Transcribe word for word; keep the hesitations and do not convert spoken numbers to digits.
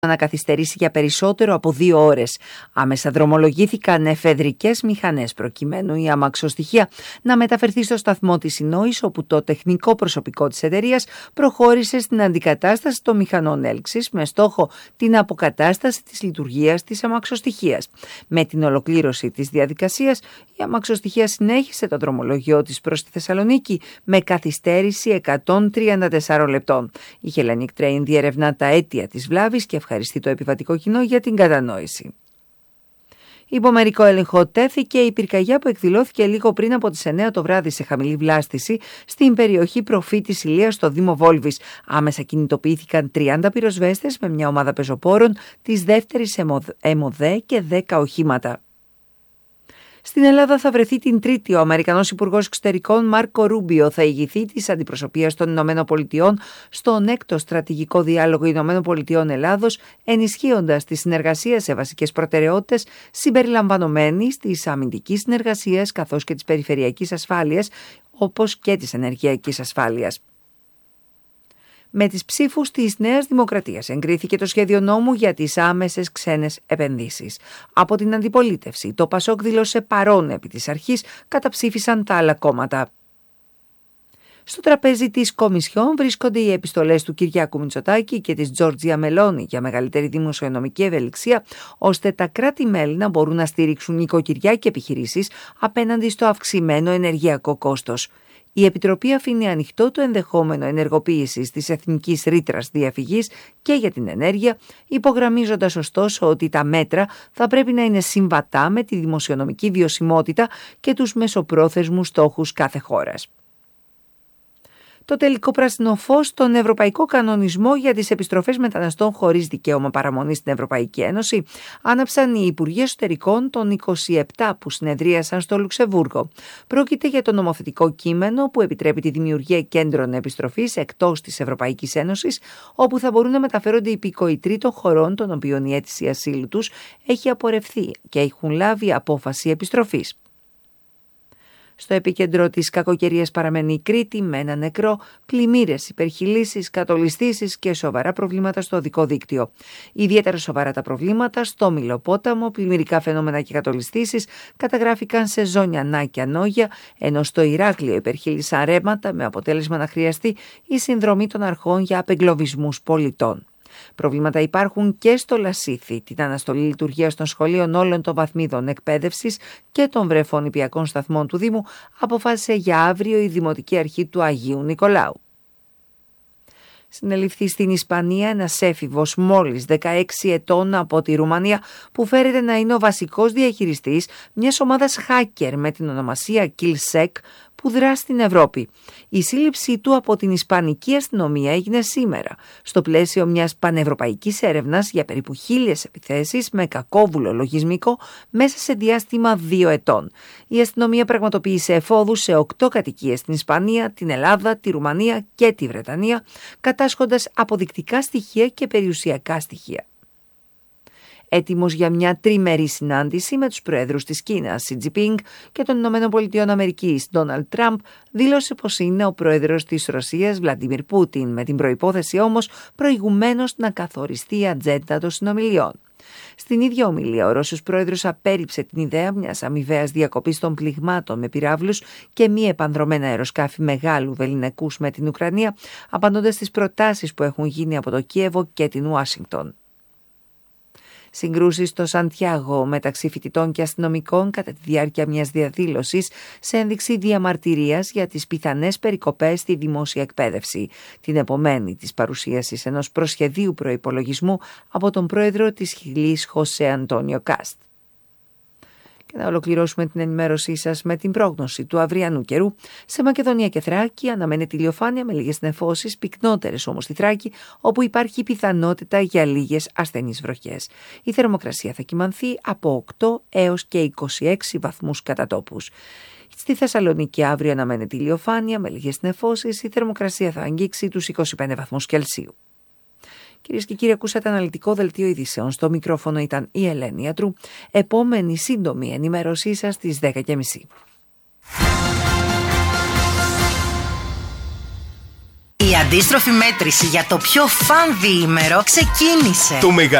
να καθυστερήσει για περισσότερο από δύο ώρες. Άμεσα δρομολογήθηκαν εφεδρικές μηχανές προκειμένου η αμαξοστοιχεία να μεταφερθεί στο σταθμό της Συνόης, όπου το τεχνικό προσωπικό της εταιρείας προχώρησε στην αντικατάσταση των μηχανών έλξης με στόχο την αποκατάσταση της λειτουργίας της αμαξοστοιχείας. Με την ολοκλήρωση της διαδικασίας, η αμαξοστοιχεία συνέχισε το δρομολόγιο της προς τη Θεσσαλονίκη με καθυστέρηση εκατόν τριάντα τέσσερα λεπτών. Η Hellenic Train διερευνά τα αίτια της βλάβης και ευχαριστεί το επιβατικό κοινό για την κατανόηση. Υπό μερικό έλεγχο τέθηκε η πυρκαγιά που εκδηλώθηκε λίγο πριν από τις εννέα το βράδυ σε χαμηλή βλάστηση στην περιοχή Προφήτης Ηλίας στο Δήμο Βόλβης. Άμεσα κινητοποιήθηκαν τριάντα πυροσβέστες με μια ομάδα πεζοπόρων της δεύτερης ΕΜΟΔΕ και δέκα οχήματα. Στην Ελλάδα θα βρεθεί την Τρίτη. Ο Αμερικανός Υπουργός Εξωτερικών Μάρκο Ρούμπιο θα ηγηθεί της αντιπροσωπείας των Ηνωμένων Πολιτειών στον έκτο στρατηγικό διάλογο Ηνωμένων Πολιτειών Ελλάδος, ενισχύοντας τη συνεργασία σε βασικές προτεραιότητες συμπεριλαμβανομένης της αμυντικής συνεργασίας καθώς και της περιφερειακής ασφάλειας, όπως και της ενεργειακής ασφάλειας. Με τις ψήφους της Νέας Δημοκρατίας εγκρίθηκε το σχέδιο νόμου για τις άμεσες ξένες επενδύσεις. Από την αντιπολίτευση, το Πασόκ δήλωσε παρόν επί της αρχής, καταψήφισαν τα άλλα κόμματα. Στο τραπέζι της Κομισιόν βρίσκονται οι επιστολές του Κυριάκου Μητσοτάκη και της Τζόρτζια Μελώνη για μεγαλύτερη δημοσιονομική ευελιξία, ώστε τα κράτη-μέλη να μπορούν να στηρίξουν νοικοκυριά και επιχειρήσεις απέναντι στο αυξημένο ενεργειακό κόστος. Η Επιτροπή αφήνει ανοιχτό το ενδεχόμενο ενεργοποίησης της εθνικής ρήτρας διαφυγής και για την ενέργεια, υπογραμμίζοντας ωστόσο ότι τα μέτρα θα πρέπει να είναι συμβατά με τη δημοσιονομική βιωσιμότητα και τους μεσοπρόθεσμους στόχους κάθε χώρας. Το τελικό πράσινο φως στον Ευρωπαϊκό Κανονισμό για τις επιστροφές μεταναστών χωρίς δικαίωμα παραμονής στην Ευρωπαϊκή Ένωση άναψαν οι Υπουργοί Εσωτερικών των είκοσι επτά που συνεδρίασαν στο Λουξεμβούργο. Πρόκειται για το νομοθετικό κείμενο που επιτρέπει τη δημιουργία κέντρων επιστροφής εκτός της Ευρωπαϊκής Ένωσης, όπου θα μπορούν να μεταφέρονται οι υπηκοοί τρίτων χωρών των οποίων η αίτηση ασύλου τους έχει απορρευθεί και έχουν λάβει απόφαση επιστροφής. Στο επίκεντρο της κακοκαιρίας παραμένει η Κρήτη με ένα νεκρό, πλημμύρες, υπερχειλήσεις, κατολιστήσεις και σοβαρά προβλήματα στο οδικό δίκτυο. Ιδιαίτερα σοβαρά τα προβλήματα στο Μηλοπόταμο, πλημμυρικά φαινόμενα και κατολιστήσεις καταγράφηκαν σε Ζωνιανά και Ανόγια, ενώ στο Ηράκλειο υπερχείλησαν ρέματα με αποτέλεσμα να χρειαστεί η συνδρομή των αρχών για απεγκλωβισμούς πολιτών. Προβλήματα υπάρχουν και στο Λασίθι. Την αναστολή λειτουργίας των σχολείων όλων των βαθμίδων εκπαίδευσης και των βρεφών νηπιακών σταθμών του Δήμου αποφάσισε για αύριο η Δημοτική Αρχή του Αγίου Νικολάου. Συνελήφθη στην Ισπανία ένας έφηβος μόλις δεκαέξι ετών από τη Ρουμανία που φέρεται να είναι ο βασικός διαχειριστής μιας ομάδας hacker με την ονομασία KillSec που δρά στην Ευρώπη. Η σύλληψή του από την Ισπανική αστυνομία έγινε σήμερα, στο πλαίσιο μιας πανευρωπαϊκής έρευνας για περίπου χίλιες επιθέσεις με κακόβουλο λογισμικό μέσα σε διάστημα δύο ετών. Η αστυνομία πραγματοποίησε εφόδους σε οκτώ κατοικίες στην Ισπανία, την Ελλάδα, τη Ρουμανία και τη Βρετανία, κατάσχοντας αποδεικτικά στοιχεία και περιουσιακά στοιχεία. Έτοιμος για μια τριμερή συνάντηση με τους προέδρους της Κίνας, Σι Τζινπίνγκ, και των Ηνωμένων Πολιτειών Αμερικής, Ντόναλντ Τραμπ, δήλωσε πως είναι ο πρόεδρος της Ρωσίας, Βλαντίμιρ Πούτιν, με την προϋπόθεση όμως προηγουμένως να καθοριστεί η ατζέντα των συνομιλιών. Στην ίδια ομιλία, ο Ρώσος πρόεδρος απέρριψε την ιδέα μιας αμοιβαίας διακοπής των πληγμάτων με πυράβλους και μη επανδρομένα αεροσκάφη μεγάλου βεληνικούς με την Ουκρανία, απαντώντας στις προτάσεις που έχουν γίνει από το Κίεβο και την Ουάσιγκτον. Συγκρούσεις στο Σαντιάγο μεταξύ φοιτητών και αστυνομικών κατά τη διάρκεια μιας διαδήλωσης σε ένδειξη διαμαρτυρίας για τις πιθανές περικοπές στη δημόσια εκπαίδευση, την επομένη της παρουσίασης ενός προσχεδίου προϋπολογισμού από τον πρόεδρο της Χιλής, Χωσέ Αντώνιο Κάστ. Και να ολοκληρώσουμε την ενημέρωσή σας με την πρόγνωση του αυριανού καιρού. Σε Μακεδονία και Θράκη αναμένεται ηλιοφάνεια με λίγες νεφώσεις, πυκνότερες όμως στη Θράκη, όπου υπάρχει πιθανότητα για λίγες ασθενείς βροχές. Η θερμοκρασία θα κυμανθεί από οκτώ έως και είκοσι έξι βαθμούς κατά τόπους. Στη Θεσσαλονίκη αύριο αναμένεται ηλιοφάνεια με λίγες νεφώσεις, η θερμοκρασία θα αγγίξει τους είκοσι πέντε βαθμούς Κελσίου. Κυρίες και κύριοι, ακούσατε αναλυτικό δελτίο ειδήσεων. Στο μικρόφωνο ήταν η Ελένη Ιατρού. Επόμενη σύντομη ενημέρωσή σας στις δέκα και μισή. Η Η αντίστροφη μέτρηση για το πιο φαν διήμερο ξεκίνησε. Το